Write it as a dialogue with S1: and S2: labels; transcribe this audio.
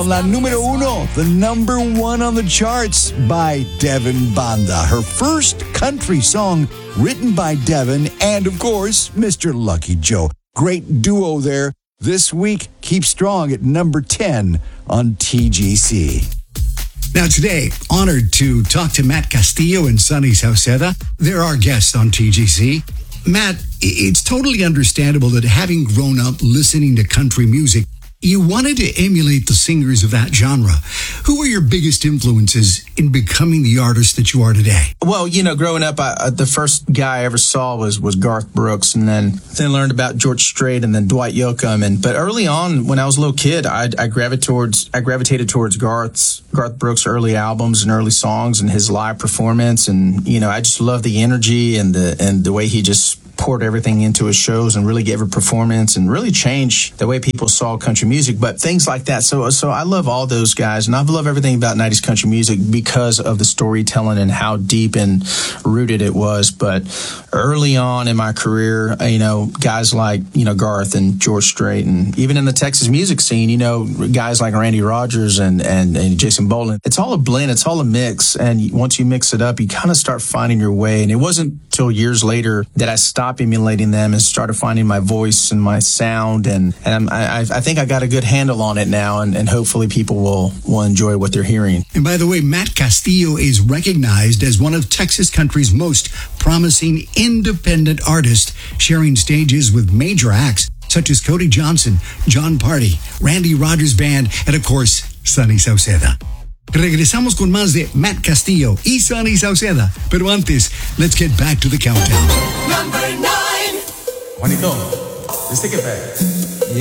S1: Countdown, la número uno, the number one on the charts by Devin Banda. Her first country song written by Devin and, of course, Mr. Lucky Joe. Great duo there. This week, keep strong at number 10 on TGC.
S2: Now today, honored to talk to Matt Castillo and Sonny Sauceda. They're our guests on TGC. Matt, it's totally understandable that having grown up listening to country music, you wanted to emulate the singers of that genre. Who were your biggest influences in becoming the artist that you are today?
S3: Well, growing up, the first guy I ever saw was Garth Brooks, and then learned about George Strait and then Dwight Yoakam. But early on, when I was a little kid, I gravitated towards Garth Brooks' early albums and early songs and his live performance, and I just loved the energy and the way he just poured everything into his shows and really gave a performance and really changed the way people saw country music, but things like that. So I love all those guys, and I love everything about 90s country music because of the storytelling and how deep and rooted it was. But early on in my career, guys like, Garth and George Strait, and even in the Texas music scene, guys like Randy Rogers and Jason Boland. It's all a blend, it's all a mix, and once you mix it up, you kind of start finding your way. And it wasn't till years later that I stopped emulating them and started finding my voice and my sound, and I think I got a good handle on it now, and hopefully people will enjoy what they're hearing.
S2: And by the way, Matt Castillo is recognized as one of Texas country's most promising independent artists, sharing stages with major acts such as Cody Johnson, John Party, Randy Rogers Band, and of course, Sonny Sauceda. Regresamos con más de Matt Castillo y Sonny Sauceda. Pero antes, let's get back to the countdown.
S4: Number 9.
S5: Juanito, let's take it back.